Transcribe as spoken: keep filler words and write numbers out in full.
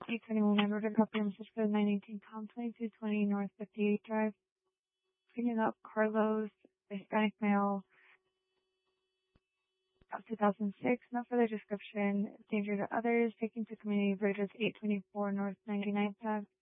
eight twenty-one Edward Copy Message Code nine eighteen Com twenty-two twenty North fifty-eight Drive. Picking up Carlos, Hispanic male, two thousand six. No further description. Danger to others. Taking to community bridges eight twenty-four North ninety-ninth Ave.